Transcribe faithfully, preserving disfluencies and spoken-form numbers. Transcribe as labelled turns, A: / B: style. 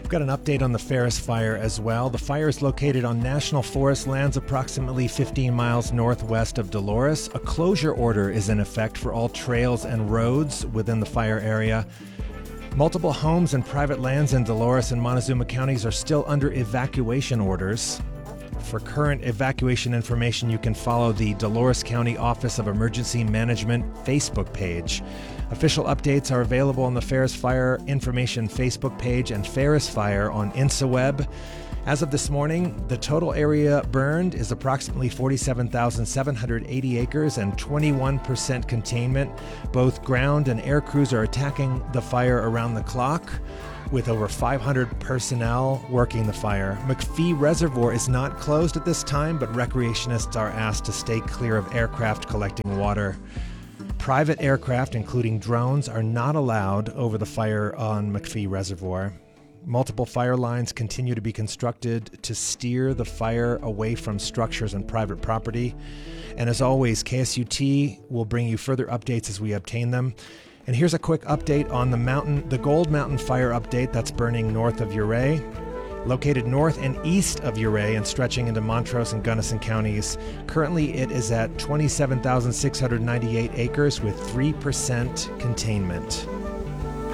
A: Got an update on the Ferris Fire as well. The fire is located on National Forest lands approximately fifteen miles northwest of Dolores. A closure order is in effect for all trails and roads within the fire area. Multiple homes and private lands in Dolores and Montezuma counties are still under evacuation orders. For current evacuation information, you can follow the Dolores County Office of Emergency Management Facebook page. Official updates are available on the Ferris Fire Information Facebook page and Ferris Fire on InsaWeb. As of this morning, the total area burned is approximately forty-seven thousand seven hundred eighty acres and twenty-one percent containment. Both ground and air crews are attacking the fire around the clock, with over five hundred personnel working the fire. McPhee Reservoir is not closed at this time, but recreationists are asked to stay clear of aircraft collecting water. Private aircraft, including drones, are not allowed over the fire on McPhee Reservoir. Multiple fire lines continue to be constructed to steer the fire away from structures and private property. And as always, K S U T will bring you further updates as we obtain them. And here's a quick update on the mountain, the Gold Mountain Fire update that's burning north of Ouray. Located north and east of Ouray and stretching into Montrose and Gunnison counties. Currently, it is at twenty-seven thousand six hundred ninety-eight acres with three percent containment.